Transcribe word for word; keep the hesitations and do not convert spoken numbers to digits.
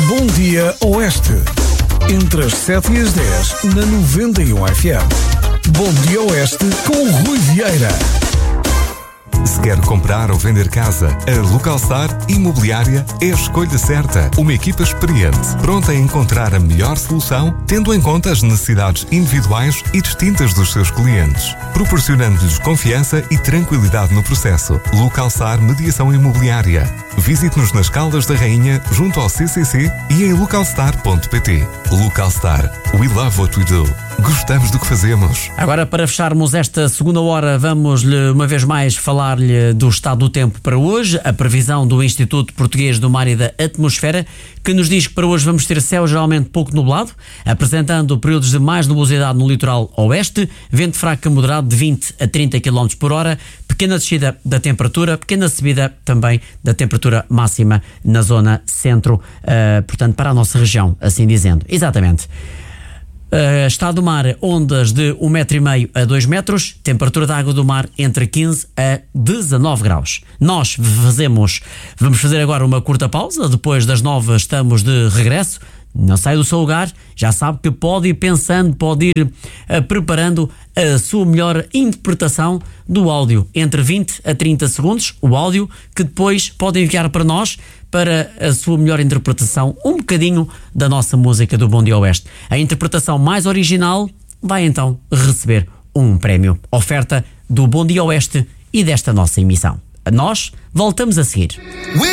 Bom Dia Oeste. Entre as sete e as dez, na noventa e um F M. Bom Dia Oeste com o Rui Vieira. Se quer comprar ou vender casa, a Localstar Imobiliária é a escolha certa. Uma equipa experiente, pronta a encontrar a melhor solução, tendo em conta as necessidades individuais e distintas dos seus clientes, proporcionando-lhes confiança e tranquilidade no processo. Localstar Mediação Imobiliária. Visite-nos nas Caldas da Rainha, junto ao C C C e em localstar ponto pt. Localstar. We love what we do. Gostamos do que fazemos. Agora, para fecharmos esta segunda hora, vamos-lhe uma vez mais falar-lhe do estado do tempo para hoje, a previsão do Instituto Português do Mar e da Atmosfera, que nos diz que para hoje vamos ter céu geralmente pouco nublado, apresentando períodos de mais nubosidade no litoral oeste, vento fraco a moderado de vinte a trinta quilómetros por hora, pequena descida da temperatura, pequena subida também da temperatura máxima na zona centro, uh, portanto, para a nossa região, assim dizendo. Exatamente. Uh, estado do mar, ondas de um metro e meio a dois metros, temperatura da água do mar entre quinze a dezanove graus. Nós fazemos, vamos fazer agora uma curta pausa, depois das nove estamos de regresso. Não sai do seu lugar, já sabe que pode ir pensando, pode ir uh, preparando a sua melhor interpretação do áudio, entre vinte a trinta segundos, o áudio que depois pode enviar para nós, para a sua melhor interpretação, um bocadinho da nossa música do Bom Dia Oeste. A interpretação mais original vai então receber um prémio. Oferta do Bom Dia Oeste e desta nossa emissão. Nós voltamos a seguir.